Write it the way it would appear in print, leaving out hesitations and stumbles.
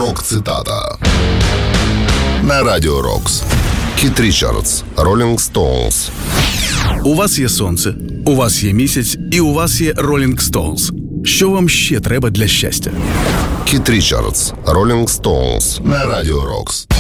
Рок-цитата на Радіо Рокс. Кіт Річардс, Rolling Stones. У вас є сонце, у вас є місяць і у вас є Rolling Stones. Що вам ще треба для щастя? Кіт Річардс, Rolling Stones на Радіо Рокс.